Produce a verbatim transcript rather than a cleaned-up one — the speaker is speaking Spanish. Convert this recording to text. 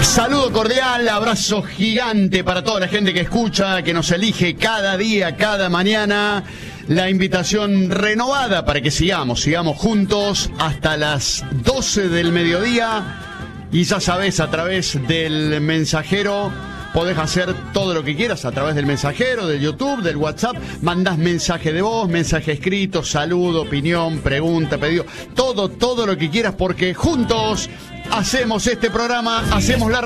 Saludo cordial, abrazo gigante para toda la gente que escucha, que nos elige cada día, cada mañana. La invitación renovada para que sigamos, sigamos juntos hasta las doce del mediodía. Y ya sabes, a través del mensajero podés hacer todo lo que quieras, a través del mensajero, del YouTube, del WhatsApp. Mandás mensaje de voz, mensaje escrito, saludo, opinión, pregunta, pedido. Todo, todo lo que quieras, porque juntos hacemos este programa, hacemos la